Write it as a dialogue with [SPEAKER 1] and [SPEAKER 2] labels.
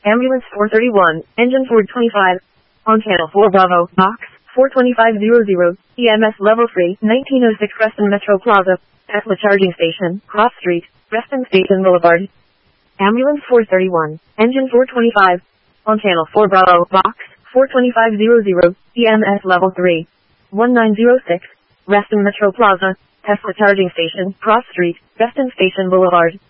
[SPEAKER 1] Ambulance 431, engine 425. On channel 4 Bravo, box 42500, EMS level 3, 1906 Reston Metro Plaza, Tesla charging station, Cross Street, Reston Station Boulevard. Ambulance 431, engine 425. On channel 4 Bravo, box 42500, EMS level 3, 1906, Reston Metro Plaza, Tesla charging station, Cross Street, Reston Station Boulevard.